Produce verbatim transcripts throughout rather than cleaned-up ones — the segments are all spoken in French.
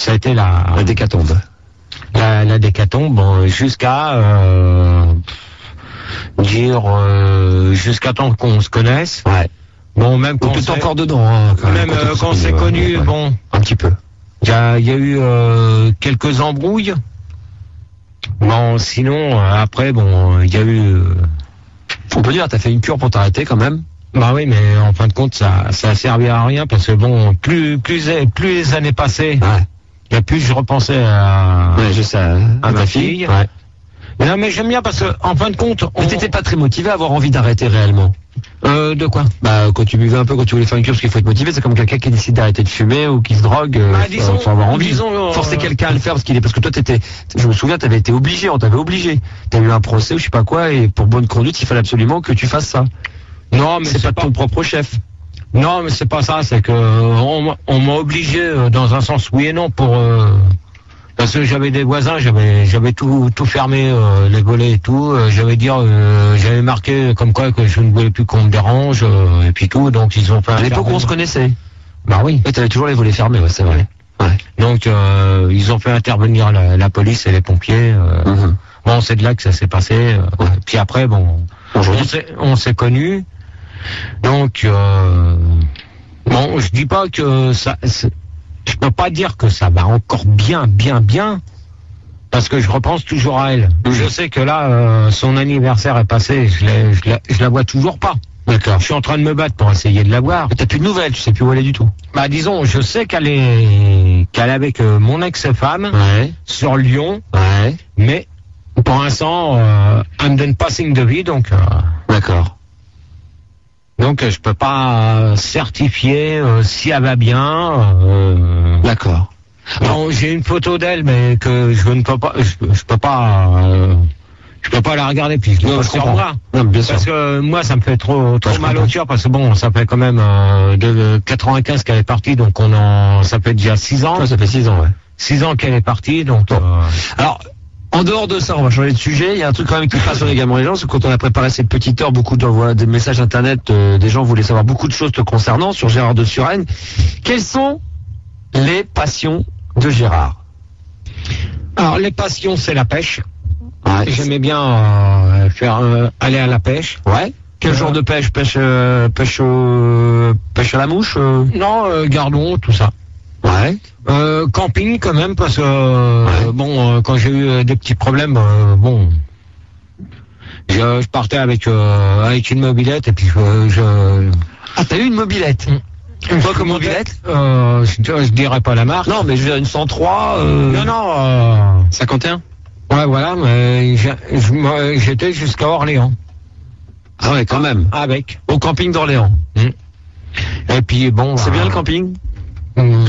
ça a été la, la décatombe. La, la décatombe, bon, jusqu'à euh, dire euh, jusqu'à temps qu'on se connaisse. Ouais. Bon, même quand on est c'est encore dedans. Hein, quand même euh, quand on s'est connu, ouais. Bon, un petit peu. Il y a, y a eu euh, quelques embrouilles. Bon, sinon euh, après, bon, il y a eu. Euh, on peut dire, t'as fait une cure pour t'arrêter quand même. Bah oui, mais en fin de compte, ça, ça a servi à rien parce que bon, plus, plus, plus les années passaient. Ouais. Et puis je repensais à, ouais, je sais, à, à ma fille. fille. Ouais. Non mais j'aime bien parce que en fin de compte, on... mais t'étais pas très motivé à avoir envie d'arrêter réellement. Euh, de quoi? Bah quand tu buvais un peu, quand tu voulais faire une cure, parce qu'il faut être motivé, c'est comme quelqu'un qui décide d'arrêter de fumer ou qui se drogue. Euh, bah, disons, faut avoir envie. Disons, euh... Forcer quelqu'un à le faire parce qu'il est, parce que toi t'étais, je me souviens, t'avais été obligé, on t'avait obligé. T'as eu un procès ou je sais pas quoi et pour bonne conduite, il fallait absolument que tu fasses ça. Non mais c'est pas, pas ton propre chef. Non mais c'est pas ça, c'est que on, on m'a obligé euh, dans un sens oui et non pour. Euh... Parce que j'avais des voisins, j'avais j'avais tout tout fermé, euh, les volets et tout. Euh, j'avais dire, euh, j'avais marqué comme quoi que je ne voulais plus qu'on me dérange euh, et puis tout. Donc ils ont fait. À l'époque où on se connaissait. Bah oui. Et t'avais toujours les volets fermés, ouais, c'est vrai. Ouais. Donc euh, ils ont fait intervenir la, la police et les pompiers. Euh, mm-hmm. Bon, c'est de là que ça s'est passé. Euh, ouais. Puis après, bon, on s'est on s'est connus. Donc euh, bon, je dis pas que ça. Je peux pas dire que ça va encore bien, bien, bien, parce que je repense toujours à elle. Mmh. Je sais que là, euh, son anniversaire est passé, je, l'ai, je, la, je la vois toujours pas. D'accord. Je suis en train de me battre pour essayer de la voir. Mais t'as plus de nouvelles, tu sais plus où elle est du tout. Bah disons, je sais qu'elle est, qu'elle est avec euh, mon ex-femme ouais. sur Lyon, ouais. mais pour l'instant, euh, elle me donne pas signe de vie, donc. Euh, D'accord. Donc je peux pas certifier euh, si elle va bien. Euh, D'accord. Non, j'ai une photo d'elle, mais que je ne peux pas, je, je peux pas, euh, je peux pas la regarder puis je, non, je sur moi. Non, bien sûr. Parce que moi, ça me fait trop, trop ouais, mal au cœur parce que bon, ça fait quand même euh, de quatre-vingt-quinze qu'elle est partie, donc on en, ça fait déjà six ans. Ouais, ça fait six ans, ouais. Six ans qu'elle est partie, donc. Bon. Euh... Alors. En dehors de ça, on va changer de sujet. Il y a un truc quand même qui passe également les gens, c'est que quand on a préparé cette petite heure, beaucoup de voilà, des messages internet, euh, des gens voulaient savoir beaucoup de choses te concernant sur Gérard de Suresnes. Quelles sont les passions de Gérard? Alors les passions, c'est la pêche. Ouais. J'aimais bien euh, faire euh, aller à la pêche. Ouais. Quel euh, genre de pêche? Pêche, euh, pêche, euh, pêche à la mouche euh... Non, euh, gardon, tout ça. Ouais. Euh, camping quand même parce que euh, ouais. bon euh, quand j'ai eu euh, des petits problèmes euh, bon je, je partais avec euh, avec une mobilette et puis euh, je ah t'as eu une mobilette une fois comme mobilette euh, je, je dirais pas la marque non mais je veux dire une cent trois euh... non non euh... cinquante et un ouais voilà mais j'étais jusqu'à Orléans ah ouais quand même avec au camping d'Orléans mmh. Et puis bon c'est euh... bien le camping. Mmh.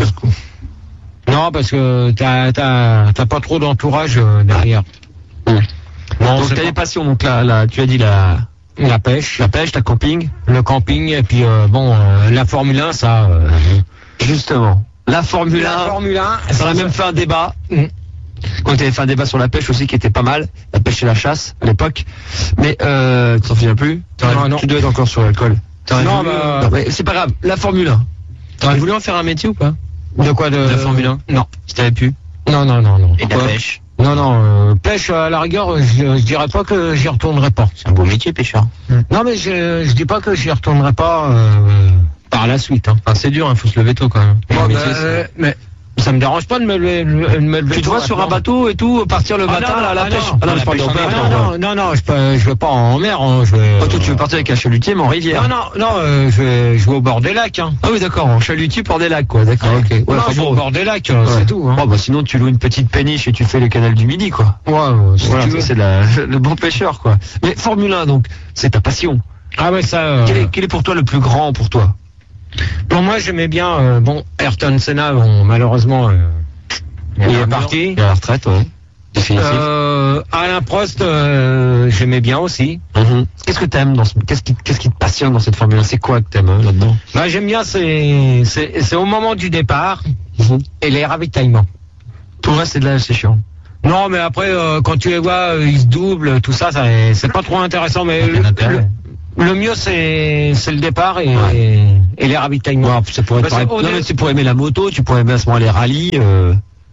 Non, parce que t'as t'as t'as pas trop d'entourage euh, derrière. Mmh. Non, donc t'as des passions, donc là, là, tu as dit la la pêche, la pêche, la camping, le camping et puis euh, bon euh, la Formule un, ça. Euh, justement, la Formule un. La Formule un, ça a même fait un débat. Mmh. Quand tu avais fait un débat sur la pêche aussi qui était pas mal, la pêche et la chasse à l'époque. Mais euh, tu t'en souviens plus? Non, non. Tu dois être encore sur l'alcool. Non, bah... non, mais c'est pas grave. La Formule un. T'aurais voulu en faire un métier ou pas? De quoi de... de la Formule un? Non. Si t'avais pu? Non, non, non, non. Et de la pêche? Non, non, euh, pêche à la rigueur, je, je dirais pas que j'y retournerai pas. C'est un beau métier, pêcheur. Mmh. Non, mais je, je dis pas que j'y retournerai pas euh, par la suite. Hein. Enfin, c'est dur, il hein, faut se lever tôt quand même. Bon, bah, euh, mais ça me dérange pas de me lever, de me lever. Tu te vois sur un bateau et tout, partir le ah, matin non, à la ah, pêche? Non, ah non, je parle de non, non, non, non, je peux, je vais pas en mer. Hein, je vais, oh, toi, tu veux partir avec un chalutier, mais en rivière? Non, non, non, euh, je, vais, je vais au bord des lacs. Hein. Ah oui, d'accord, en chalutier pour des lacs, quoi. D'accord, ah, ok. Ouais, non, je vais au bord des lacs, ouais. C'est tout. Hein. Bon, bah sinon, tu loues une petite péniche et tu fais le canal du Midi, quoi. Ouais, ouais si voilà, tu veux. C'est la, le bon pêcheur, quoi. Mais Formule un, donc, c'est ta passion. Ah ouais, ça. Euh... Quel, est, quel est pour toi le plus grand pour toi? Pour moi, j'aimais bien. Euh, bon, Ayrton Senna, bon, malheureusement. Euh... Il, il est parti. Il est à la retraite, ouais. Définitif. Euh, Alain Prost, euh, j'aimais bien aussi. Mm-hmm. Qu'est-ce que t'aimes dans ce... qu'est-ce qui, qu'est-ce qui te passionne dans cette Formule un? C'est quoi que t'aimes hein, là-dedans? Bah, j'aime bien, c'est, c'est, c'est au moment du départ mm-hmm. et les ravitaillements. Tout le reste, c'est de là, c'est chiant. Non, mais après, euh, quand tu les vois, euh, ils se doublent, tout ça, ça c'est pas trop intéressant. Mais le, le, le mieux, c'est, c'est le départ et, ouais. et, et les ravitaillements. Ouais, ça pourrait être pareil. Non, mais tu pourrais aimer la moto, tu pourrais aimer à ce moment les rallyes. Euh...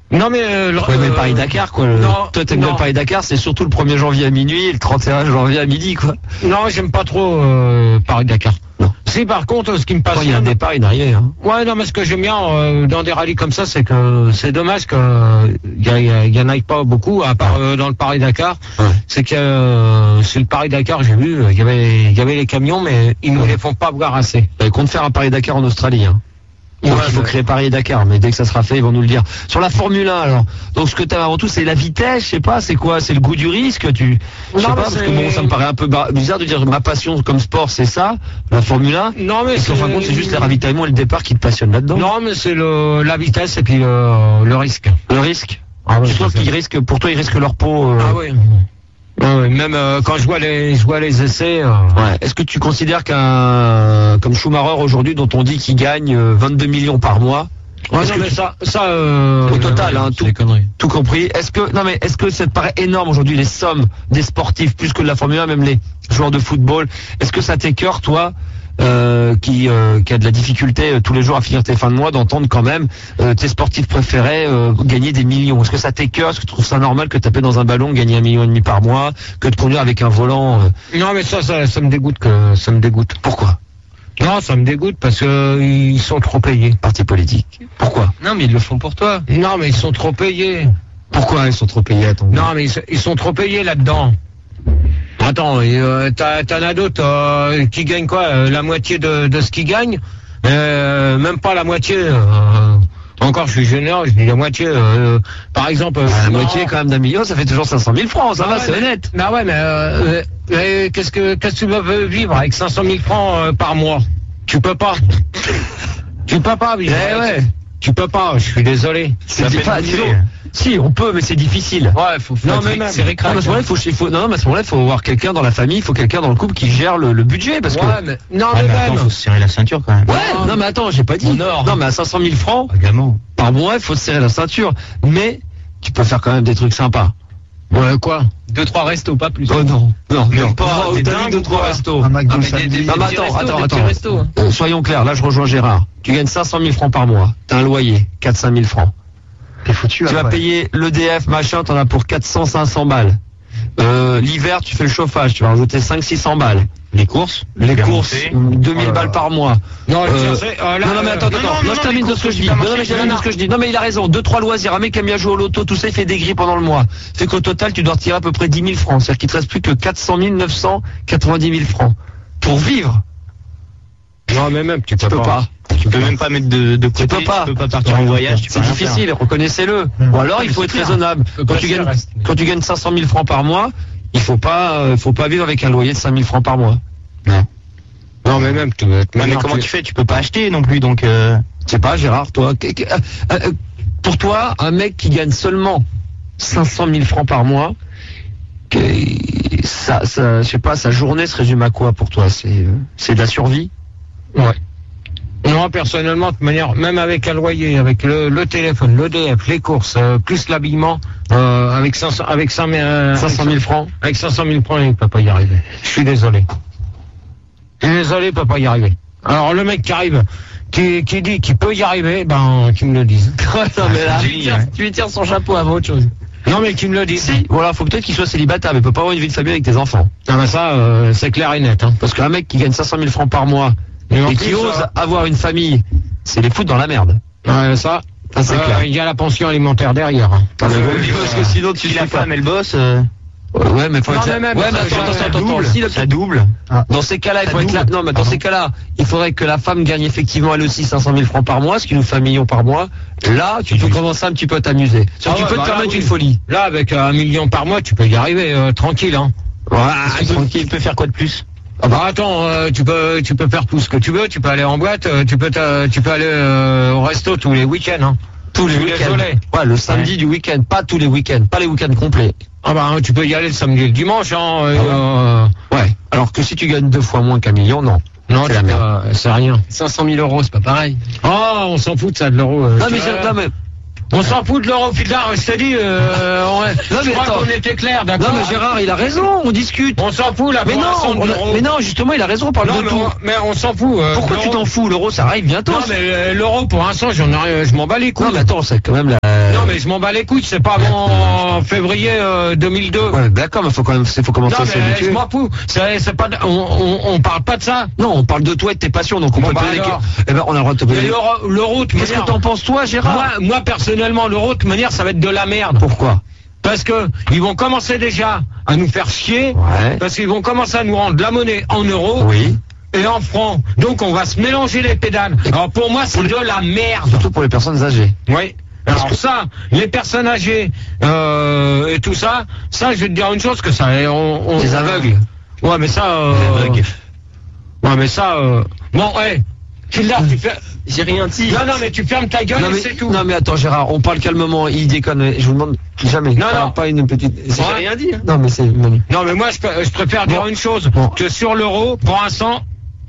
Non mais euh, le, ouais, mais euh, Paris-Dakar quoi. Le, non, toi t'aimes bien le Paris-Dakar, c'est surtout le premier janvier à minuit et le trente et un janvier à midi quoi. Non, j'aime pas trop euh, Paris-Dakar. Non. Si par contre ce qui me passe. Quand il y a un départ, une arrivée. Hein. Ouais non mais ce que j'aime bien euh, dans des rallyes comme ça, c'est que c'est dommage que il y, y, y en ait pas beaucoup à part euh, dans le Paris-Dakar. Ouais. C'est que euh, c'est le Paris-Dakar, j'ai vu, il y avait il y avait les camions mais ils ne ouais. les font pas voir assez. Ils comptent faire un Paris-Dakar en Australie. Hein. Donc ouais, il faut ouais. créer Paris et Dakar, mais dès que ça sera fait, ils vont nous le dire. Sur la Formule un, alors, donc ce que tu as avant tout, c'est la vitesse, je sais pas, c'est quoi, c'est le goût du risque, tu, je sais pas, parce que bon, ça me paraît un peu bizarre de dire ma passion comme sport, c'est ça, la Formule un. Non mais c'est, en fin de compte, c'est juste les ravitaillements et le départ qui te passionnent là-dedans. Non mais c'est le la vitesse et puis le, le risque. Le risque. Ah ouais, tu trouves qu'ils risquent, pour toi, ils risquent leur peau. Euh... Ah oui. Ouais, même euh, quand je vois les, je vois les essais. Euh... Ouais. Est-ce que tu considères qu'un comme Schumacher aujourd'hui, dont on dit qu'il gagne vingt-deux millions par mois, ouais, non, mais tu... ça, ça euh, au total, euh, hein, tout, tout compris. Est-ce que non mais est-ce que ça te paraît énorme aujourd'hui les sommes des sportifs plus que de la Formule un, même les joueurs de football? Est-ce que ça t'écœure toi? Euh, qui, euh, qui a de la difficulté euh, tous les jours à finir tes fins de mois, d'entendre quand même euh, tes sportifs préférés euh, gagner des millions. Est-ce que ça t'écœure? Est-ce que tu trouves ça normal que taper dans un ballon, gagner un million et demi par mois, que de conduire avec un volant euh... Non mais ça, ça, ça me dégoûte que ça me dégoûte. Pourquoi? Non, ça me dégoûte parce que euh, ils sont trop payés. Parti politique. Pourquoi? Non mais ils le font pour toi. Non mais ils sont trop payés. Pourquoi ils sont trop payés à ton goût? Non mais ils, ils sont trop payés là-dedans. Attends, euh, t'as, t'en as d'autres euh, qui gagnent quoi euh, la moitié de, de ce qu'ils gagnent, euh, même pas la moitié. Euh, encore, je suis généreux, je dis la moitié. Euh, par exemple, ah, la moitié quand même d'un million, ça fait toujours cinq cent mille francs. Ça bah va, ouais, c'est mais, honnête. Bah ouais, mais euh, euh, qu'est-ce que qu'est-ce que tu veux vivre avec cinq cent mille francs euh, par mois? Tu peux pas. Tu peux pas vivre. Eh ouais. Tu peux pas. Je suis désolé. C'est pas, disons. Si, on peut, mais c'est difficile. Ouais, faut, faut non, mais même, c'est récréatif. Non, mais à ce moment-là, il faut, il faut, non, mais à ce moment-là, il faut avoir quelqu'un dans la famille, il faut quelqu'un dans le couple qui gère le, le budget, parce ouais, que. Mais, non, ouais, mais, mais même. Attends, faut se serrer la ceinture quand même. Ouais, non, non mais attends, j'ai pas dit. Nord, non, mais à cinq cent mille francs. Également. Par mois, il faut se serrer la ceinture. Mais, tu peux faire quand même des trucs sympas. Ouais, quoi? Deux, trois restos, pas plus. Oh non, non, même non. pas. Oh, t'as dit deux, trois restos. Un McDo ah, samedi. Non, mais attends, attends, attends. Restos, hein. euh, soyons clairs, là, je rejoins Gérard. Tu gagnes cinq cent mille francs par mois. T'as un loyer, quatre à cinq mille francs. T'es foutu, tu vas ouais. payer l'E D F, machin, t'en as pour quatre cents, cinq cents balles. Euh, l'hiver, tu fais le chauffage, tu vas rajouter cinq cents, six cents balles. Les courses Les courses, deux mille oh balles par mois. Non, euh, euh, là, non, non, mais attends, attends, non, non, non, je termine de ce que je dis. Non, non, mais je termine de ce que je dis. Non, mais il a raison. Deux, trois loisirs, un mec qui aime bien jouer au loto, tout ça, il fait des grilles pendant le mois. Fait qu'au total, tu dois retirer à peu près dix mille francs. C'est-à-dire qu'il te reste plus que quatre cent mille, neuf cent quatre-vingt-dix mille francs. Pour vivre. Non, mais même, tu, tu peux, peux pas. pas. Tu peux même pas mettre de, de côté. Tu peux pas. Tu peux pas partir en voyage. C'est difficile, reconnaissez-le. Mmh. Ou alors, il faut être raisonnable. Quand tu gagnes, quand tu gagnes cinq cent mille francs par mois, il faut pas, euh, faut pas vivre avec un loyer de cinq mille francs par mois. Non. Non, mais même, tu ouais, mais comment tu... tu fais? Tu peux pas acheter non plus, donc, euh... je sais pas, Gérard, toi. Pour toi, un mec qui gagne seulement cinq cent mille francs par mois, ça, ça, je sais pas, sa journée se résume à quoi pour toi? C'est, c'est de la survie? Ouais. Non, personnellement, de toute manière, même avec un loyer, avec le, le téléphone, l'E D F, les courses, euh, plus l'habillement, euh, avec cinq cents, avec cinq cent mille francs, avec cinq cent mille francs, il peut pas y arriver. Je suis désolé. Je suis désolé, il peut pas y arriver. Alors, le mec qui arrive, qui, qui dit qu'il peut y arriver, ben, qu'il me le dise. non, mais là, tu, lui tires, tu lui tires son chapeau avant autre chose. Non, mais qu'il me le dise. Si, voilà, faut peut-être qu'il soit célibataire, mais il peut pas avoir une vie de famille avec tes enfants. Ah, ben ça, euh, c'est clair et net, hein. Parce qu'un mec qui gagne cinq cent mille francs par mois, et, et qui ose ça... avoir une famille, c'est les foutre dans la merde. Ouais, ça, ça c'est euh, clair. Il y a la pension alimentaire derrière. Hein. Parce, euh, que, parce que sinon, tu si la femme, elle bosse... Euh... Ouais, mais faut non, être mais là. Même, ouais, mais attends, attends, attends, double, attends. Si le... ça double. Ah. Dans ces cas-là, il faut être là. Non, mais dans Pardon. ces cas-là, il faudrait que la femme gagne effectivement elle aussi cinq cent mille francs par mois, ce qui nous fait un million par mois. Là, tu peux oui. commencer un petit peu à t'amuser. Ah tu ouais, peux bah te permettre oui. une folie. Là, avec euh, un million par mois, tu peux y arriver euh, tranquille, hein. Ouais, tranquille. Tu peux faire quoi de plus? Ah bah attends, euh, tu peux tu peux faire tout ce que tu veux, tu peux aller en boîte, euh, tu peux tu peux aller euh, au resto tous les week-ends, hein. Tous les week-ends. Ouais, le samedi ouais. du week-end, pas tous les week-ends, pas les week-ends complets. Ah bah tu peux y aller le samedi et le dimanche, hein. Euh, ah ouais. ouais. Alors que si tu gagnes deux fois moins qu'un million, non. Non, c'est la merde. Euh, c'est rien. cinq cent mille euros, c'est pas pareil. Oh, on s'en fout de ça de l'euro. Euh, non mais c'est non mais. On s'en fout de l'euro, putain, je t'ai dit, euh, on, non, mais je crois qu'on était clair, d'accord? Non, mais Gérard, il a raison, on discute. On s'en fout, là, mais non, de l'euro. Mais non, justement, il a raison, on parle non, de mais tout. On, mais on s'en fout. Euh, Pourquoi tu t'en fous? L'euro, ça arrive bientôt. Non, mais euh, l'euro, pour l'instant, j'en ai, je m'en bats les couilles. Non, mais attends, c'est quand même la, mais je m'en bats les couilles, c'est pas avant février euh, deux mille deux. Ouais, d'accord, mais faut quand même, faut commencer non, à s'habituer. Je m'en fous. C'est, c'est pas, on, on, on parle pas de ça. Non, on parle de toi et de tes passions, donc on bon, peut bah te poser alors. des... Eh ben, on a le droit de te poser. L'euro, l'euro, qu'est-ce que t'en penses toi, Gérard? Moi, moi personnellement, l'euro, de toute manière, ça va être de la merde. Pourquoi? Parce que ils vont commencer déjà à nous faire chier. Ouais. Parce qu'ils vont commencer à nous rendre de la monnaie en euros. Oui. Et en francs. Donc on va se mélanger les pédales. Alors pour moi, c'est de la merde. Surtout pour les personnes âgées. Oui. Alors ça, les personnes âgées euh, et tout ça, ça, je vais te dire une chose que ça, on, on les aveugles. Ouais, mais ça. Euh, les aveugles. Ouais, mais ça. Euh, bon, ouais. Killer, tu fais. J'ai rien dit. Non, non, mais tu fermes ta gueule Non, et mais, c'est tout. non mais attends Gérard, on parle calmement, il déconne, je vous demande jamais. Non, pas, non. Pas une petite... J'ai rien dit. Hein. Non mais c'est... Manu. Non, mais moi, je, je préfère bon. dire une chose, bon. que sur l'euro, pour l'instant,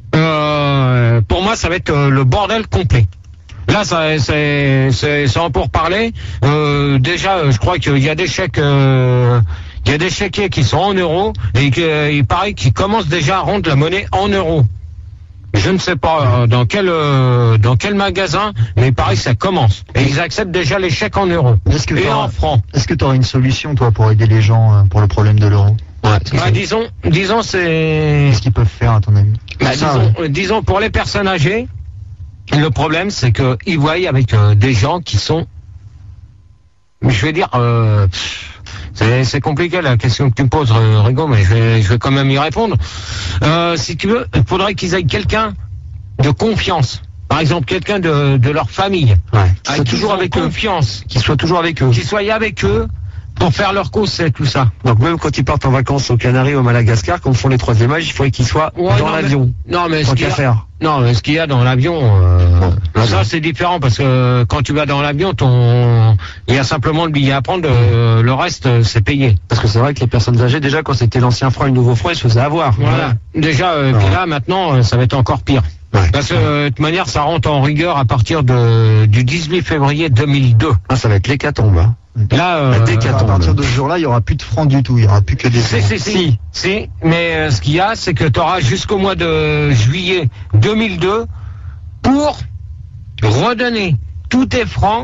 euh, pour moi, ça va être euh, le bordel complet. Là, ça, c'est, c'est, c'est en pourparler. Euh, déjà, euh, je crois qu'il y a des chèques, euh, il y a des chéquiers qui sont en euros et qu'il euh, paraît qu'ils commencent déjà à rendre la monnaie en euros. Je ne sais pas euh, dans quel euh, dans quel magasin, mais il paraît que ça commence. Et ils acceptent déjà les chèques en euros Est-ce que et t'auras- en francs. Est-ce que tu aurais une solution, toi, pour aider les gens euh, pour le problème de l'euro? Ouais, Bah, disons, disons c'est. Qu'est-ce qu'ils peuvent faire, à ton avis? Bah, Ça, disons, euh, disons pour les personnes âgées, le problème c'est que ils voient avec euh, des gens qui sont, je vais dire, euh, c'est, c'est compliqué la question que tu me poses, euh, Rigo, mais je vais, je vais quand même y répondre. Euh, si tu veux, il faudrait qu'ils aient quelqu'un de confiance. Par exemple, quelqu'un de, de leur famille, Ouais. avec Soit qui toujours ils ont avec eux. confiance, Qu'ils soient toujours avec eux. qui soit avec eux pour faire leur cause, c'est tout ça. Donc même quand ils partent en vacances aux Canaries, au Madagascar, comme font les troisième âges, il faudrait qu'ils soient Ouais, dans non, mais- l'avion. Non, mais ce Tant qu'il y qu'à a- faire. Non, mais ce qu'il y a dans l'avion, euh, Bon, ça là, c'est différent parce que euh, quand tu vas dans l'avion, ton, il y a simplement le billet à prendre, euh, le reste euh, c'est payé. Parce que c'est vrai que les personnes âgées, déjà quand c'était l'ancien franc et le nouveau franc, ils se faisaient avoir. Voilà. Déjà, euh, puis là maintenant, euh, ça va être encore pire. Ouais. Parce que euh, de toute manière, ça rentre en rigueur à partir de du dix-huit février deux mille deux. Ah, ça va être l'hécatombe. Hein. Là, euh, La À décathlon. partir de ce jour-là, il n'y aura plus de francs du tout. Il n'y aura plus que des Si, francs. si, si, si, mais euh, ce qu'il y a, c'est que tu auras jusqu'au mois de juillet deux mille deux pour redonner tous tes francs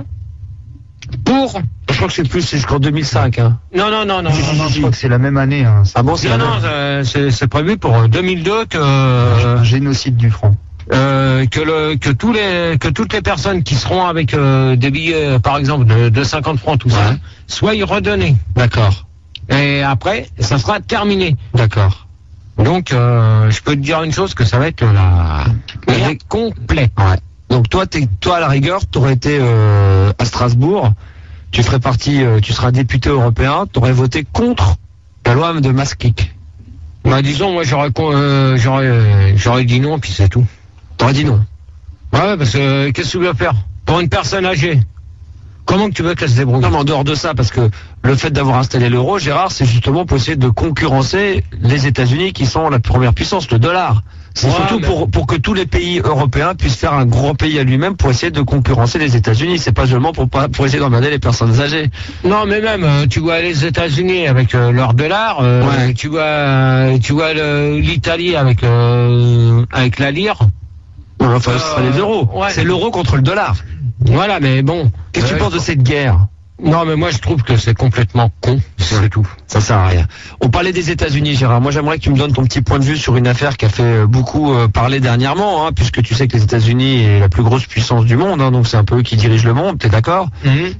pour... Je crois que c'est plus, c'est jusqu'en deux mille cinq. Hein. Non, non, non, non, Non, non, non, non. je crois que c'est la même année. Hein. C'est Ah bon, c'est Non, la non, même. euh, c'est c'est prévu pour euh, deux mille deux que euh, un génocide du franc. euh, que le que tous les que toutes les personnes qui seront avec euh, des billets euh, par exemple de, de cinquante francs tout ça Ouais. soient redonnés. D'accord, Et après ça sera terminé. d'accord. Donc euh, je peux te dire une chose que ça va être la Mais- merde complète. Ouais. Donc toi, t'es, toi à la rigueur, t'aurais été euh, à Strasbourg, tu ferais partie, euh, tu seras député européen, t'aurais voté contre la loi de Maastricht. Bah disons moi j'aurais con- euh, j'aurais euh, j'aurais dit non puis c'est tout. T'aurais dit non. Ouais parce que euh, qu'est-ce que tu veux faire pour une personne âgée? Comment que tu veux qu'elle se débrouille? Non, mais en dehors de ça, parce que le fait d'avoir installé l'euro, Gérard, c'est justement pour essayer de concurrencer les États-Unis qui sont la première puissance, le dollar. C'est Ouais, surtout mais- pour, pour que tous les pays européens puissent faire un gros pays à lui-même pour essayer de concurrencer les États-Unis. C'est pas seulement pour, pas- pour essayer d'emmerder les personnes âgées. Non, mais même, euh, tu vois les États-Unis avec euh, leur dollar, euh, Ouais. tu vois, euh, tu vois le- l'Italie avec euh, avec la lire. Non, enfin, ce sera Euh, les euros. ouais. C'est l'euro contre le dollar. Voilà, mais bon. Qu'est-ce que Euh, tu penses de cette guerre? Non, mais moi je trouve que c'est complètement con, c'est tout. Ça sert à rien. On parlait des États-Unis, Gérard. Moi, j'aimerais que tu me donnes ton petit point de vue sur une affaire qui a fait euh, beaucoup euh, parler dernièrement, hein, puisque tu sais que les États-Unis est la plus grosse puissance du monde, hein, donc c'est un peu eux qui dirigent le monde. T'es d'accord?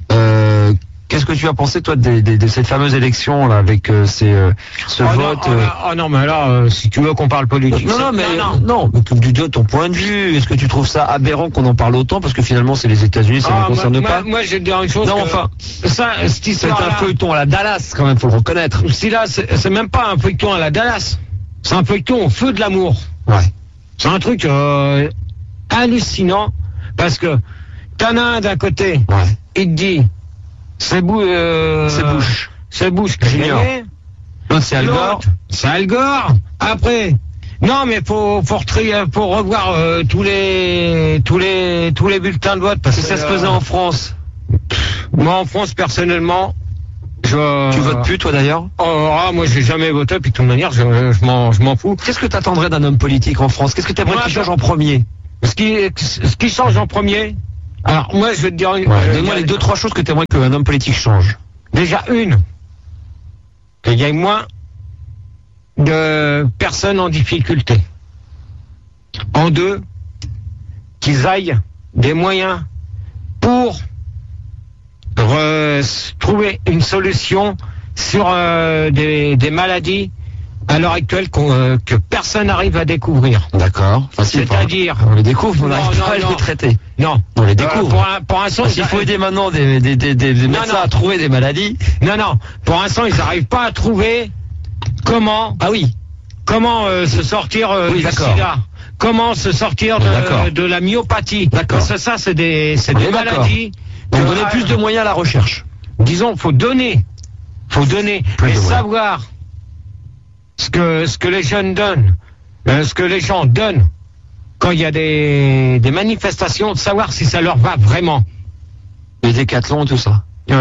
Euh, Qu'est-ce que tu as pensé toi de, de, de cette fameuse élection là avec euh, ces, euh, ce Oh, vote non, oh, euh, là, oh non, mais là, euh, si tu veux qu'on parle politique. Non, non, c'est- mais non, non. non, mais comme tu dis, ton point de vue, est-ce que tu trouves ça aberrant qu'on en parle autant parce que finalement c'est les États-Unis, ça ne Ah, concerne moi, pas. moi, moi, je vais te dire une chose. Non, que enfin, ça, cette c'est histoire un feuilleton à la Dallas quand même, faut le reconnaître. Si là, c'est c'est même pas un feuilleton à la Dallas. C'est un feuilleton au feu de l'amour. Ouais. C'est un truc euh, hallucinant parce que t'en as un d'un côté, Ouais. il te dit c'est Bou- euh, C'est Bush. c'est Bush qui a Junior. gagné. L'autre c'est Al Gore. L'autre, c'est Al Gore. Après, non mais faut faut, retri- faut revoir euh, tous les tous les tous les bulletins de vote parce Si que ça se euh, faisait en France, moi en France personnellement, je tu votes plus toi d'ailleurs? Oh, ah, moi j'ai jamais voté puis de toute manière je, je m'en je m'en fous. Qu'est-ce que t'attendrais d'un homme politique en France? Qu'est-ce que t'aimerais Moi, qu'il je- change en premier? Ce qui ce qui change en premier, Alors, moi, je vais te dire une... Ouais, euh, donne-moi les deux, trois choses que tu aimerais qu'un homme politique change. Déjà, une, qu'il y ait moins de personnes en difficulté. En deux, qu'ils aillent des moyens pour re- trouver une solution sur euh, des, des maladies à l'heure actuelle qu'on, euh, que personne n'arrive à découvrir. D'accord. Facile. C'est-à-dire... On les découvre, mais on Non, n'arrive non, pas à non. les traiter. Non. On les Euh, découvre. pour un, pour l'instant, Parce qu'il ils- faut aider maintenant des, des, des, des, des Non, médecins non. à trouver des maladies. Non, non. Pour l'instant, ils n'arrivent pas à trouver comment... Ah oui. Comment euh, se sortir euh, Oui, du d'accord. sida. Comment se sortir D'accord. de, de la myopathie. D'accord. Parce que ça, c'est des, c'est On des est d'accord. maladies. On que- donner plus de moyens à la recherche. Disons, faut donner. Faut donner. Plus et de moyens. savoir ce que, ce que les jeunes donnent. euh, ce que les gens donnent quand il y a des, des manifestations, de savoir si ça leur va vraiment. Les décathlons, tout ça.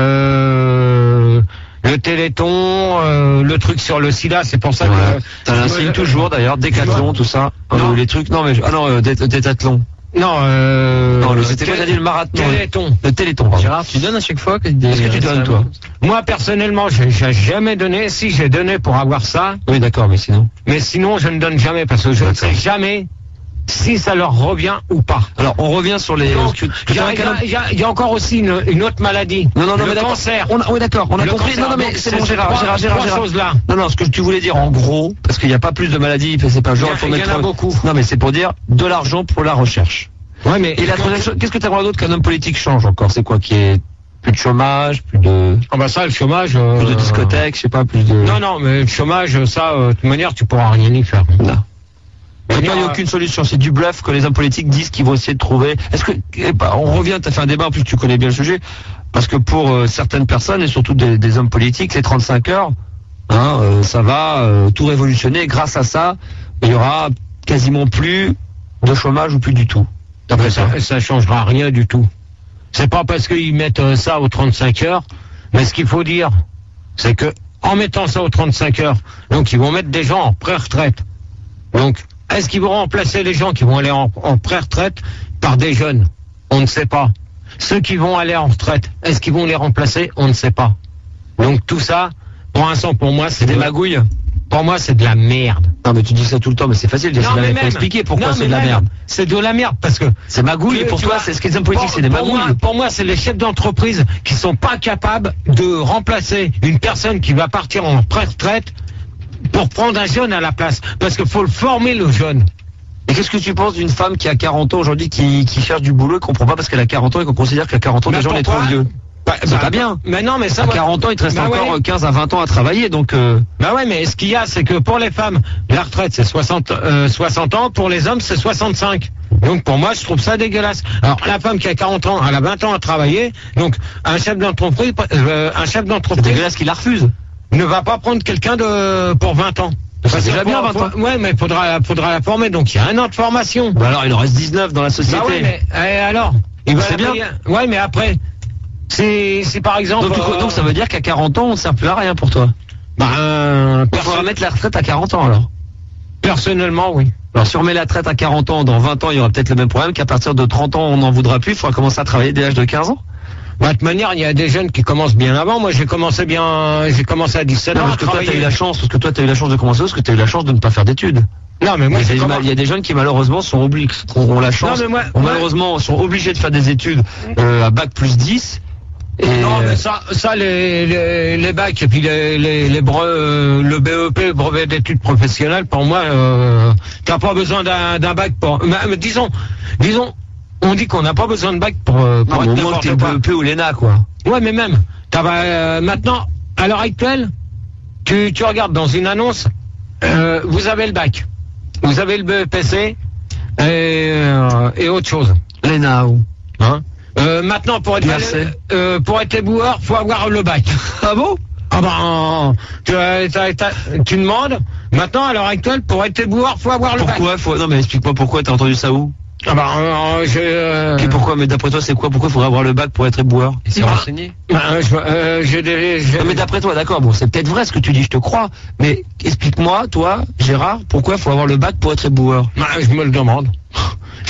Euh, le téléthon, euh, le truc sur le sida, c'est pour ça Ouais. que... T'as un signe toujours d'ailleurs, décathlon, tout ça. Non. Euh, les trucs, non mais ah non, euh, dé- décathlon. Non, euh... Non, le c'était tél- quoi, t'as dit le marathon. Téléthon. Le téléthon, pardon. Gérard, tu donnes à chaque fois que des... Qu'est-ce que tu donnes, toi? Moi, personnellement, j'ai j'ai jamais donné. Si, j'ai donné pour avoir ça. Oui, d'accord, mais sinon. Mais sinon, je ne donne jamais parce que je ne D'accord. sais jamais si ça leur revient ou pas. Alors, on revient sur les. Donc, que- que il y, t'as a- un il y a- canon- il y a- il y a encore aussi une, une autre maladie. Non, non, non, le mais d'accord. cancer. On a, oui, d'accord, on a Le compris. cancer. Non, non, mais Donc, c'est c'est bon, ces Gérard, trois- Gérard, Gérard, trois Gérard. choses-là. Non, non, ce que tu voulais dire en gros, parce qu'il n'y a pas plus de maladies, c'est pas genre, Il y a- faut il y mettre. en a beaucoup. Non, mais c'est pour dire de l'argent pour la recherche. Ouais, mais Et la troisième chose, qu'est-ce que tu aimerais d'autre qu'un homme politique change encore? C'est quoi qui est plus de chômage, plus de, Ah bah ça, le chômage. euh, plus de discothèques, je sais pas, plus de. Non, non, mais le chômage, ça, euh, de toute manière, tu pourras rien y faire. Non. Pour toi, il n'y a Euh, aucune solution. C'est du bluff que les hommes politiques disent qu'ils vont essayer de trouver. Est-ce que, eh ben, on revient, tu as fait un débat, en plus tu connais bien le sujet, parce que pour euh, certaines personnes, et surtout des, des hommes politiques, les trente-cinq heures, hein, euh, ça va euh, tout révolutionner. Grâce à ça, il y aura quasiment plus de chômage ou plus du tout. D'après Mais ça. ça, ça changera rien du tout. C'est pas parce qu'ils mettent euh, ça aux trente-cinq heures, mais ce qu'il faut dire, c'est que en mettant ça aux trente-cinq heures, donc ils vont mettre des gens en pré-retraite. Donc, est-ce qu'ils vont remplacer les gens qui vont aller en, en pré-retraite par des jeunes? On ne sait pas. Ceux qui vont aller en retraite, est-ce qu'ils vont les remplacer? On ne sait pas. Donc tout ça, pour l'instant, pour moi, c'est C'est des de- magouilles. Pour moi, c'est de la merde. Non, mais tu dis ça tout le temps, mais c'est facile de dire Non, ça. mais Il faut même- expliquer pourquoi non, c'est mais de la même, merde. C'est de la merde parce que C'est magouille, Tu- et pour tu toi, vois, c'est ce que les hommes politiques, pour- c'est des pour moi- magouilles. Pour moi, c'est les chefs d'entreprise qui sont pas capables de remplacer une personne qui va partir en pré-retraite pour prendre un jeune à la place. Parce qu'il faut le former, le jeune. Et qu'est-ce que tu penses d'une femme qui a quarante ans aujourd'hui, qui, qui cherche du boulot et qu'on comprend pas parce qu'elle a quarante ans et qu'on considère qu'à quarante ans, Bah, déjà, on est trop pourquoi vieux? Bah, C'est bah, pas bien. Mais non, mais ça À va. quarante ans, il te reste Bah encore ouais. quinze à vingt ans à travailler, donc euh, Bah ouais, mais ce qu'il y a, c'est que pour les femmes, la retraite, c'est soixante, euh, soixante ans. Pour les hommes, c'est soixante-cinq. Donc pour moi, je trouve ça dégueulasse. Alors la femme qui a quarante ans, elle a vingt ans à travailler. Donc un chef d'entreprise, euh, un chef c'est d'entreprise dégueulasse qu'il la refuse. ne va pas prendre quelqu'un de pour vingt ans. C'est Parce déjà que bien, faut- vingt ans. faut- Ouais, mais faudra faudra la former. Donc il y a un an de formation. Bah alors, il en reste dix-neuf dans la société. Bah ouais, mais eh, alors il va C'est la bien. payer. Ouais, mais après, c'est c'est par exemple. donc, tu- euh, donc ça veut dire qu'à quarante ans, on ne sert plus à rien pour toi. bah, euh, Il perso- faudra mettre la retraite à quarante ans alors. personnellement, oui. Alors si on met la retraite à quarante ans, dans vingt ans, il y aura peut-être le même problème qu'à partir de trente ans, on n'en voudra plus, il faudra commencer à travailler dès l'âge de quinze ans. Bah, de toute manière, il y a des jeunes qui commencent bien avant. Moi, j'ai commencé bien, j'ai commencé à dix-sept Non, ans à parce que toi, t'as eu travailler. la chance, parce que toi, t'as eu la chance de commencer, parce que t'as eu la chance de ne pas faire d'études. Non, mais moi, Il y, a j'ai des, commencé- il y a des jeunes qui malheureusement sont obligés, ont la chance, Non, mais moi- ont moi- malheureusement sont obligés de faire des études euh, à bac plus dix. Et Non, euh, mais ça, ça les, les, les bacs et puis les, les, les bre- euh, le B E P, brevet d'études professionnelles, pour moi, euh, t'as pas besoin d'un d'un bac pour. Mais, mais disons, disons, on dit qu'on n'a pas besoin de bac pour, euh, pour non, mais être au moins que t'es n'importe le quoi. B E P ou l'E N A, quoi. Ouais, mais même, t'as, euh, maintenant, à l'heure actuelle, tu, tu regardes dans une annonce, euh, vous avez le bac, vous avez le B E P C et, euh, et autre chose. L'E N A ou. Hein euh, maintenant, pour être, I R C. euh, pour être éboueur, faut avoir le bac. Ah bon? Ah ben, tu, euh, t'as- t'as- tu demandes, maintenant, à l'heure actuelle, pour être éboueur, faut avoir le bac. Pourquoi faut... Non mais explique-moi pourquoi, t'as entendu ça où? Ah ben, euh, je... euh, Et pourquoi? Mais d'après toi, c'est quoi? Pourquoi il faudrait avoir le bac pour être éboueur? Il s'est Ah. renseigné. ben, je- euh, j'ai des... j'ai- Non, mais d'après toi, d'accord, bon, c'est peut-être vrai ce que tu dis, je te crois. Mais explique-moi, toi, Gérard, pourquoi il faut avoir le bac pour être éboueur? Ben, je me le demande. Je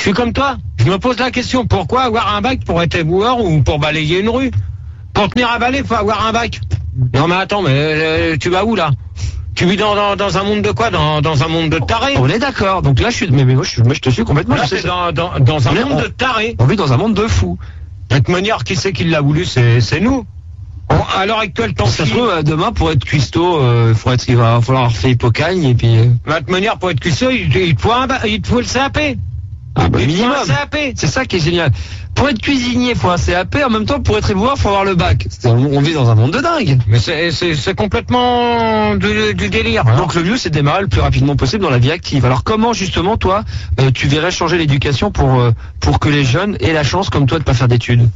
suis comme toi. Je me pose la question, pourquoi avoir un bac pour être éboueur ou pour balayer une rue? Pour tenir à balai, faut avoir un bac. Non mais attends, mais euh, tu vas où là? Tu vis dans, dans, dans un monde de quoi? Dans, dans un monde de tarés? On est d'accord. Donc là, je suis, mais, mais moi, je, moi, je te suis complètement. Là, je sais c'est dans, dans, dans un on est, monde on, de tarés. On vit dans un monde de fous. De toute manière, qui c'est qui l'a voulu? C'est, c'est nous. On, à l'heure actuelle, tant ça pis. se trouve, euh, demain, pour être cuistot, euh, faut être, il va falloir faire hippocagne et puis. Euh... De toute manière, pour être cuistot, il, il te faut un, il te faut le C A P. Ah bah, il minimum. faut un C A P. C'est ça qui est génial. Pour être cuisinier, faut un C A P. En même temps, pour être éboueur, faut avoir le bac. C'est, on, on vit dans un monde de dingue. Mais c'est, c'est, c'est complètement du, du délire. Hein. Donc le mieux, c'est de démarrer le plus rapidement possible dans la vie active. Alors comment, justement, toi, euh, tu verrais changer l'éducation pour euh, pour que les jeunes aient la chance, comme toi, de pas faire d'études?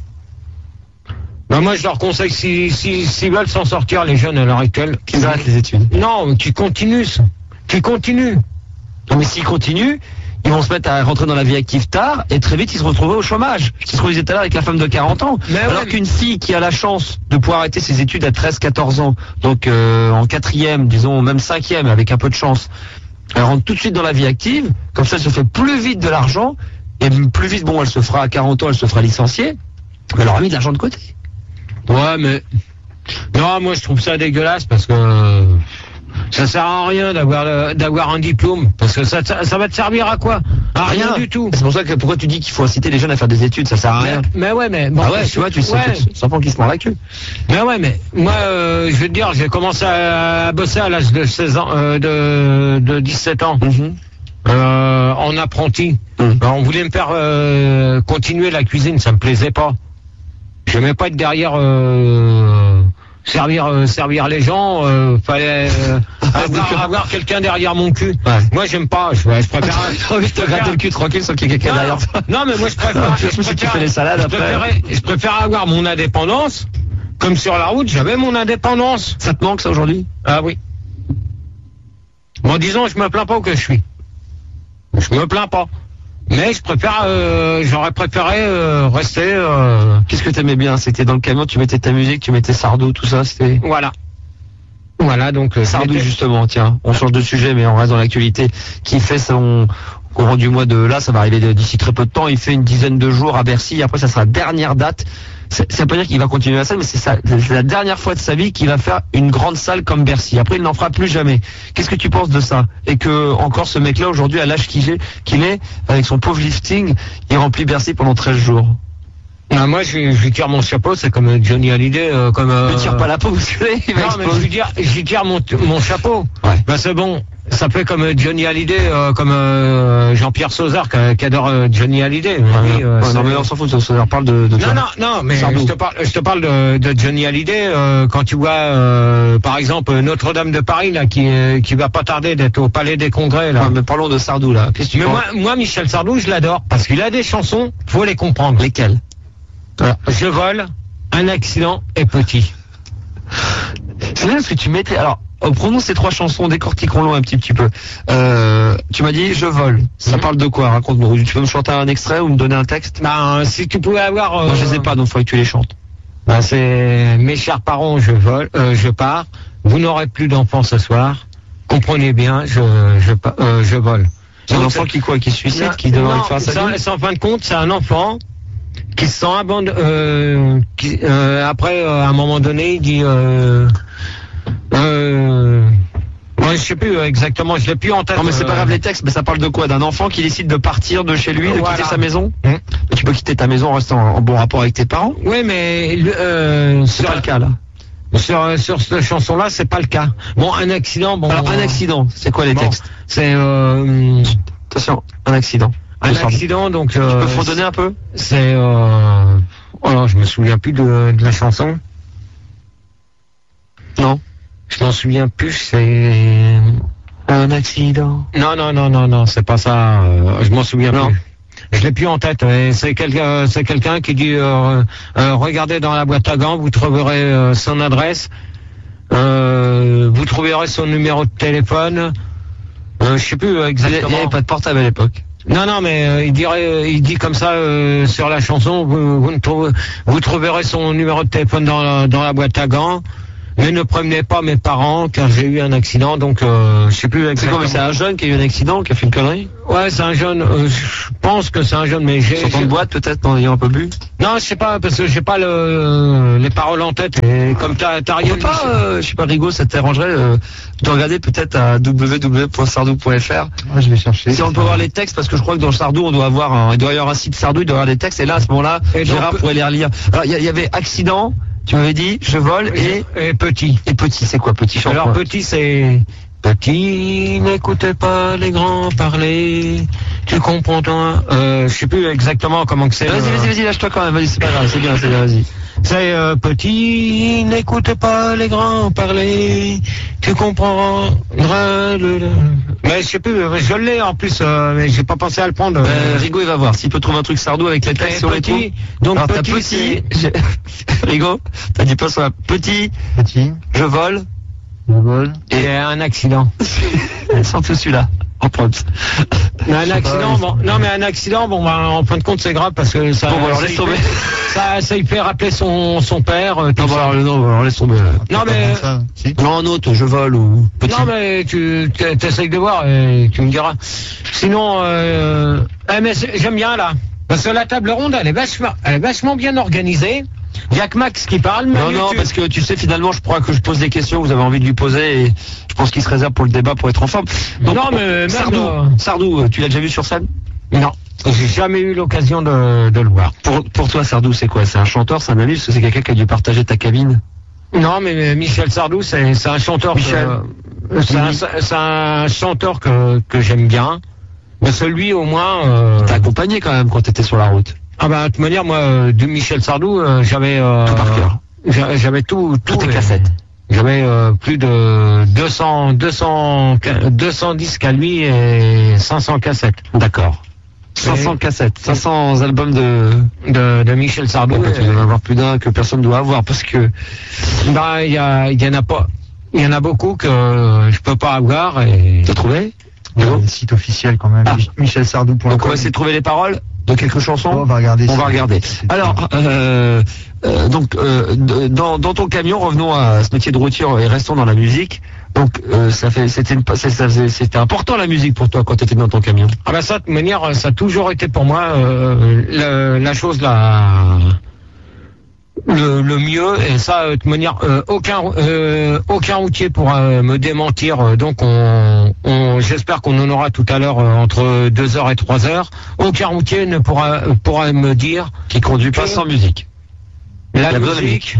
Ben moi, je leur conseille, si, si, s'ils veulent s'en sortir, les jeunes à l'heure actuelle, Qu'ils arrêtent les études. Non, qu'ils continuent. Qu'ils continuent. Non, mais s'ils continuent, ils vont se mettre à rentrer dans la vie active tard et très vite ils se retrouvent au chômage. C'est ce qu'on disait tout à l'heure avec la femme de quarante ans. Mais Alors ouais, qu'une fille qui a la chance de pouvoir arrêter ses études à treize quatorze ans, donc euh, en quatrième, disons même cinquième, avec un peu de chance, elle rentre tout de suite dans la vie active, comme ça elle se fait plus vite de l'argent, et plus vite, bon, elle se fera à quarante ans, elle se fera licencier, mais elle aura mis de l'argent de côté. Ouais, mais... Non, moi, je trouve ça dégueulasse parce que... Ça sert à rien d'avoir d'avoir un diplôme, parce que ça, ça, ça va te servir à quoi? À rien, rien du tout. C'est pour ça que pourquoi tu dis qu'il faut inciter les jeunes à faire des études, ça sert à rien. Mais, mais ouais, mais bon, ah ouais, tu vois, tu sais, ouais. sans qui se mord la queue. Mais ouais, mais moi, euh, je veux te dire, j'ai commencé à, à bosser à l'âge de seize ans, euh, de, de dix-sept ans, mm-hmm. euh, en apprenti. Mm. Alors, on voulait me faire euh, continuer la cuisine, ça me plaisait pas. J'aimais pas être derrière. Euh, Servir, euh, servir les gens, euh, fallait euh, avoir, avoir quelqu'un derrière mon cul. Ouais. Moi, j'aime pas. Je, je préfère. J'ai envie de te gratter le cul tranquille sans qu'il y ait quelqu'un derrière toi. Non, mais moi, je préfère. je, je préfère, tu fais les salades je après. Je préfère avoir mon indépendance. Comme sur la route, j'avais mon indépendance. Ça te manque ça aujourd'hui? Ah oui. Bon, disons, je me plains pas où que je suis. Je me plains pas. Mais je préfère, euh, j'aurais préféré euh, rester. Euh... Qu'est-ce que t'aimais bien? C'était dans le camion, tu mettais ta musique, tu mettais Sardou, tout ça, c'était. Voilà. Voilà, donc. Euh, Sardou justement, tiens, on change de sujet, mais on reste dans l'actualité. Qui fait son courant du mois de là, ça va arriver d'ici très peu de temps. Il fait une dizaine de jours à Bercy. Après, ça sera la dernière date. Ça veut pas dire qu'il va continuer la salle, mais c'est ça, c'est la dernière fois de sa vie qu'il va faire une grande salle comme Bercy. Après, il n'en fera plus jamais. Qu'est-ce que tu penses de ça? Et que encore ce mec-là aujourd'hui, à l'âge qu'il est, qu'il est, avec son pauvre lifting, il remplit Bercy pendant treize jours. Ah, moi, je, je lui tire mon chapeau, c'est comme Johnny Hallyday, euh, comme. Euh... Ne tire pas la peau, parce que il va non, exploser. mais je lui tire, je lui tire mon, mon chapeau. Ouais. Ben c'est bon. Ça fait comme Johnny Hallyday, euh, comme euh, Jean-Pierre Sauzard qui, qui adore euh, Johnny Hallyday. Ouais, oui, euh, ouais, non mais on s'en fout, on parle de. de non non non, mais Sardou. je te parle, je te parle de, de Johnny Hallyday euh, quand tu vois euh, par exemple Notre-Dame de Paris là qui qui va pas tarder d'être au Palais des Congrès là. Ouais, mais parlons de Sardou là. Qu'est-ce que tu mais moi, moi Michel Sardou je l'adore parce qu'il a des chansons, faut les comprendre. Lesquelles? Voilà. Je vole, un accident est petit. C'est bien ce que tu mettais. Alors. Oh, prenons ces trois chansons, décortiquons-les un petit, petit peu. Euh, tu m'as dit, je vole. Ça mmh. parle de quoi? Raconte-moi. Tu peux me chanter un extrait ou me donner un texte? Ben, si tu pouvais avoir... Euh... Moi, je les ai pas, donc il faudrait que tu les chantes. Ben, c'est, mes chers parents, je vole, euh, je pars. Vous n'aurez plus d'enfants ce soir. Comprenez bien, je, je, euh, je vole. C'est un enfant qui quoi? Qui se suicide? Non, qui devrait faire sa vie? C'est en fin de compte, c'est un enfant qui se sent abandonné, euh, qui, euh, après, euh, à un moment donné, il dit, euh, Euh, ouais, je sais plus exactement, je l'ai plus en tête. Non mais c'est pas grave les textes, mais ça parle de quoi? D'un enfant qui décide de partir de chez lui, de voilà. quitter sa maison. Mmh. Mais tu peux quitter ta maison en restant en bon rapport avec tes parents. Oui, mais euh, c'est pas le cas là. Sur sur cette chanson-là, c'est pas le cas. Bon, un accident. Bon. Alors un accident, c'est quoi les bon, textes? C'est euh, attention, un accident. Un accident, donc. Euh, tu peux euh, fredonner un peu? C'est. Euh, oh, je me souviens plus de, de la chanson. Non. Je m'en souviens plus, c'est un accident. Non, non, non, non, non, c'est pas ça. Euh, je m'en souviens non. plus. Je l'ai plus en tête. C'est quelqu'un, c'est quelqu'un qui dit euh, euh, regardez dans la boîte à gants, vous trouverez euh, son adresse, euh, vous trouverez son numéro de téléphone. Euh, je sais plus exactement. Il n'y avait pas de portable à l'époque. Non, non, mais euh, il dirait, euh, il dit comme ça euh, sur la chanson. Vous, vous, ne trouvez, vous trouverez son numéro de téléphone dans la, dans la boîte à gants. mais ne prévenez pas mes parents car j'ai eu un accident, donc euh, je sais plus C'est exactement. quoi, mais c'est un jeune qui a eu un accident, qui a fait une connerie? Ouais, c'est un jeune, euh, je pense que c'est un jeune, mais j'ai... Sur ton j'ai- boîte, peut-être, en ayant un peu bu? Non, je sais pas, parce que j'ai pas le, les paroles en tête, et comme t'as, t'as On rien peut pas, euh, je sais pas, Rigaud, ça t'arrangerait euh, de regarder peut-être à w w w point sardou point f r. Ouais, je vais chercher. Si on peut voir les textes, parce que je crois que dans le Sardou, on doit avoir un, il doit y avoir un site Sardou, il doit y avoir des textes, et là, à ce moment-là, Et donc, Gérard pourrait les relire. Alors, il y, a- il y avait accident, tu m'avais dit, je vole, et, et petit. et petit, c'est quoi, petit chante? Alors petit, c'est... Petit, n'écoutez pas les grands parler, tu comprends toi. Euh, je sais plus exactement comment que c'est. Vas-y, le- vas-y, vas-y, lâche-toi quand même, vas-y, c'est pas grave, c'est bien, c'est bien, vas-y. C'est euh, petit, n'écoutez pas les grands parler, tu comprends. Le, le- Mais je sais plus, euh, je l'ai en plus, euh, mais j'ai pas pensé à le prendre. Euh, Rigaud, il va voir, s'il peut trouver un truc Sardou avec les textes Et sur les trous. petit, donc Alors, t'as petit, petit, j'ai- Rigaud, t'as dit pas sur la petit, Petit, je vole, je vole. c'est et un accident. surtout celui-là, en prompt. Mais un accident, bon, non mais un accident, bon, bah, en fin de compte c'est grave parce que ça, Bon, bah, alors, ça, laisse y tomber. fait, ça, ça y fait rappeler son, son père. euh, tout Non, bah, ça. alors, non, bah, alors, laisse tomber. Non, Pas mais- comme ça, si. Non, en autre, je vole ou petit. Non mais tu t- t'essayes de voir et tu me diras. Sinon, euh, eh, mais c'est- j'aime bien là. Parce que la table ronde, elle est vachement, elle est vachement bien organisée. Il y a que Max qui parle. Non, Manu, non, tu- parce que tu sais, finalement, je crois que je pose des questions que vous avez envie de lui poser et je pense qu'il se réserve pour le débat pour être en forme. Donc, Non, mais même, Sardou, euh, Sardou, euh, tu l'as déjà vu sur scène? Non, j'ai jamais eu l'occasion de, de le voir. Pour, pour toi, Sardou, c'est quoi? C'est un chanteur, c'est un ami, parce que c'est quelqu'un qui a dû partager ta cabine? Non, mais mais Michel Sardou, c'est c'est un chanteur. Michel. que- c'est un, c'est un chanteur que que j'aime bien. Mais celui au moins. Euh, T'as accompagné quand même quand t'étais sur la route. ah bah de toute manière, moi, euh, de Michel Sardou, euh, j'avais. euh, Tout par cœur. j'a- J'avais tout, tout. Toutes les et- cassettes. J'avais euh, plus de deux cents, deux cents, deux cents disques à lui et cinq cents cassettes D'accord. cinq cents Et- cassettes, cinq cents albums de... de, de Michel Sardou. Ouais, tu dois en avoir plus d'un que personne doit avoir parce que... Bah, il y, a- il y en a pas. Il y en a beaucoup que je peux pas avoir et. T'as trouvé? Il y a le site officiel quand même. Ah. michel sardou point com. Donc on va essayer de trouver les paroles de quelques chansons. On va regarder. On si- va regarder. si- Alors, euh, euh, donc, euh, de- dans, dans ton camion, revenons à ce métier de routier et restons dans la musique. Donc, euh, ça fait, c'était, une, ça faisait- c'était important la musique pour toi quand tu étais dans ton camion. Ah bah ça, de toute manière, ça a toujours été pour moi euh, le- la chose la le, le mieux. Et ça, de toute manière, euh, aucun euh, aucun routier pourra me démentir. Euh, Donc, on, on j'espère qu'on en aura tout à l'heure euh, entre deux heures et trois heures. Aucun routier ne pourra pourra me dire Qui conduit pas Que- sans musique. la La bonne musique.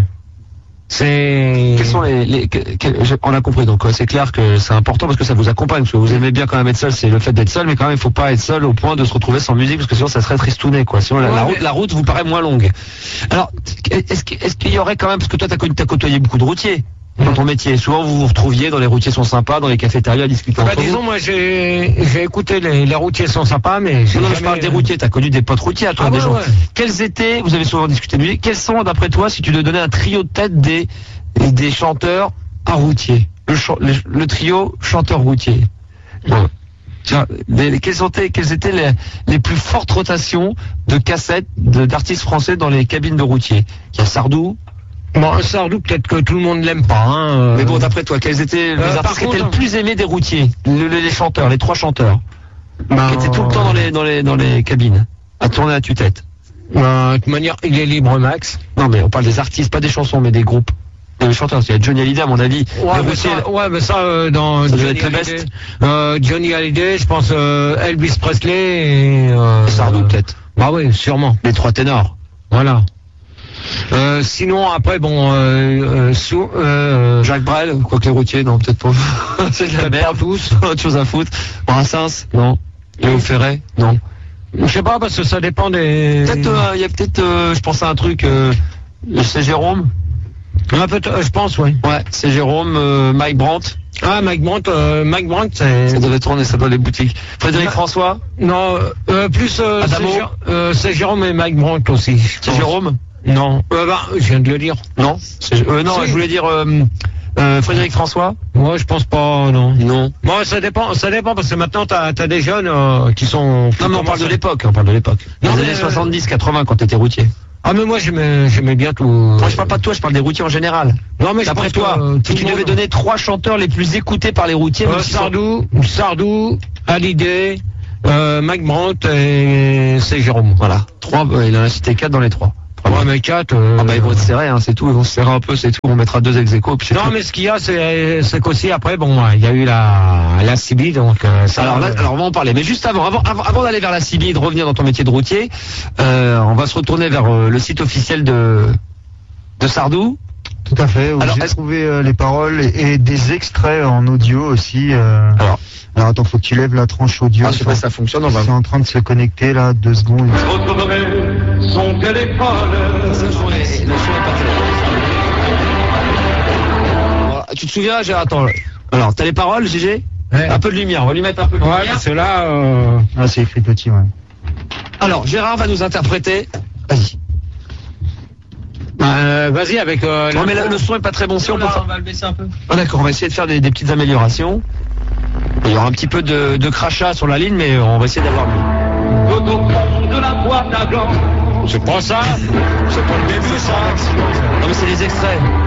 C'est. Quels sont les, les que- que- je- on a compris, donc euh, c'est clair que c'est important parce que ça vous accompagne, parce que vous aimez bien quand même être seul, c'est le fait d'être seul, mais quand même il faut pas être seul au point de se retrouver sans musique, parce que sinon ça serait tristouné, quoi. Sinon la, Ouais, la mais- route, la route vous paraît moins longue. Alors, est-ce que- est-ce qu'il y aurait quand même, parce que toi t'as connu- t'as côtoyé beaucoup de routiers dans ton métier, souvent vous vous retrouviez dans les routiers sont sympas, dans les cafétérias à discuter Bah, entre disons, vous. moi, j'ai j'ai écouté les, les routiers sont sympas, mais j'ai Non, non, je jamais- parle des routiers, t'as connu des potes routiers à toi, Ah des ouais, gens. ouais. Quels étaient, vous avez souvent discuté de musique, quels sont d'après toi, si tu devais donner un trio de tête des, des chanteurs à routier, le, chan- le, le trio chanteur routier. Bon. Tiens, les- quelles, étaient, quelles étaient les, les plus fortes rotations de cassettes de- d'artistes français dans les cabines de routiers? Il y a Sardou, Bon, Sardou, peut-être que tout le monde l'aime pas. Hein, euh. mais bon, d'après toi, quels étaient les Euh, artistes par qui étaient contre- le plus aimés des routiers? Le- le- les chanteurs, les trois chanteurs, Ben, qui étaient tout le temps dans les, dans les, dans les cabines, à tourner à tue-tête. ben, de toute manière, il est libre, Max. Non, mais on parle des artistes, pas des chansons, mais des groupes. Les chanteurs, il y a Johnny Hallyday, à mon avis. Ouais, les mais routiers, ça, ouais, mais ça euh, dans Ça doit Johnny être le Hallyday, best. euh, Johnny Hallyday, je pense euh, Elvis Presley et euh, Sardou, peut-être. Bah oui, sûrement. Les trois ténors. Voilà. Euh, sinon, après, bon, euh, euh, sous, euh, Jacques Brel, quoique les routiers, non, peut-être pas. C'est de la peut-être merde. pas tous. Autre chose à foutre. Brassens, non. Léo Ferré, non. Je sais pas parce que ça dépend des. Peut-être, euh, il y a peut-être, euh, je pense à un truc, euh, c'est Jérôme. Ouais, peut-être, euh, je pense, oui. Ouais, c'est Jérôme, euh, Mike Brandt. Ah, Mike Brandt, euh, Mike Brandt, c'est. Ça devait tourner, ça doit les boutiques. Frédéric Ouais. François, Non, euh, plus euh, c'est Adamo. Jé- euh, c'est Jérôme et Mike Brandt aussi. je c'est pense. Jérôme. Non, euh, bah, je viens de le dire. Non, c'est, euh, non, Si. je voulais dire, euh, Euh, Frédéric François? Moi, je pense pas, non. Non. Moi, ça dépend, ça dépend parce que maintenant, t'as, t'as des jeunes euh, qui sont. Non, mais on parle de l'époque, on parle de l'époque. Non, Dans les mais, années euh, soixante-dix, quatre-vingts, quand t'étais routier. Ah, mais moi, j'aimais, j'aimais bien tout. Moi, je parle pas de toi, je parle des routiers en général. Non, mais je D'après pense toi, que, euh, si tout tu le devais monde- donner trois chanteurs les plus écoutés par les routiers, Euh, même s'ils sont- Sardou, Sardou, Hallyday, euh, Mike Brandt et c'est Jérôme. Voilà. Trois, euh, il en a cité quatre dans les trois. Ouais, mais quatre. Euh, Ah bah ils vont se serrer, hein, c'est tout, ils vont se serrer un peu, c'est tout, on mettra deux ex aequo, puis c'est Non, tout. mais ce qu'il y a, c'est, c'est qu'aussi après, bon, il y a eu la, la C B I, donc euh, ça. Alors, là, euh, alors on va en parler, mais juste avant, avant, avant, avant d'aller vers la C B I, de revenir dans ton métier de routier, euh, on va se retourner vers euh, le site officiel de de Sardou. Tout à fait. Où Alors, j'ai est-ce- trouvé euh, les paroles et, et des extraits en audio aussi. euh. Alors. Alors attends, faut que tu lèves la tranche audio. Ah, je sais pas si ça fonctionne, on va C'est en train de se connecter là, deux secondes. son téléphone. Le son est- le son est pas terrible. Voilà. Tu te souviens, Gérard, attends. Alors, t'as les paroles, G G? Ouais. Un peu de lumière, on va lui mettre un peu de Ouais, lumière. parce que là, euh, Ah, c'est écrit petit, ouais. Alors, Gérard va nous interpréter. Vas-y. euh, vas-y avec. Euh, Non, mais le, l'intro. le son est pas très bon, si on peut faire. On va le baisser un peu. Ah, d'accord, on va essayer de faire des, des petites améliorations. Il y aura un petit peu de, de crachat sur la ligne, mais on va essayer d'avoir mieux. Tout au fond de la boîte à blanc. C'est pas ça. C'est pas le début, ça. Non, mais c'est les extraits.